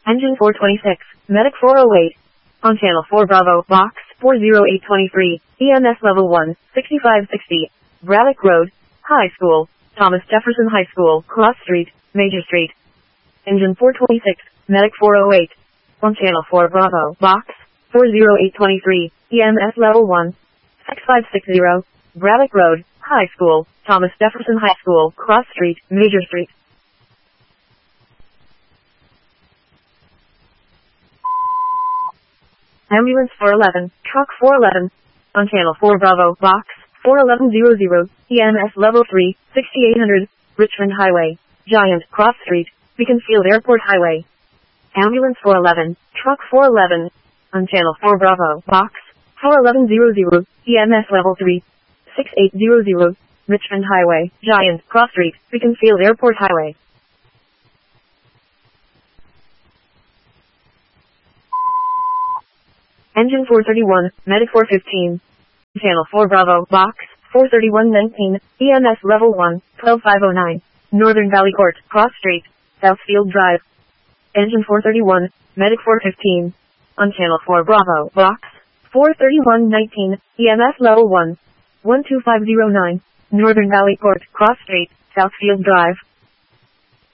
Engine 426, Medic 408. On Channel 4 Bravo, Box 40823, EMS Level 1, 6560. Braddock Road, High School, Thomas Jefferson High School, Cross Street, Major Street. Engine 426, Medic 408. On Channel 4 Bravo, Box 40823, EMS Level 1, 6560. Braddock Road, High School, Thomas Jefferson High School, Cross Street, Major Street. Ambulance 411, Truck 411. On Channel 4 Bravo, Box 41100, EMS Level 3, 6800, Richmond Highway, Giant, Cross Street, Beaconsfield Airport Highway. Ambulance 411, Truck 411. On Channel 4 Bravo, Box 41100, EMS Level 3, 6800, Richmond Highway, Giant, Cross Street, Beaconsfield Airport Highway. Engine 431, Medic 415. Channel 4 Bravo, Box 43119, EMS Level 1, 12509. Northern Valley Court, Cross Street, Southfield Drive. Engine 431, Medic 415. On Channel 4 Bravo, Box 43119, EMS Level 1, 12509. Northern Valley Court, Cross Street, Southfield Drive.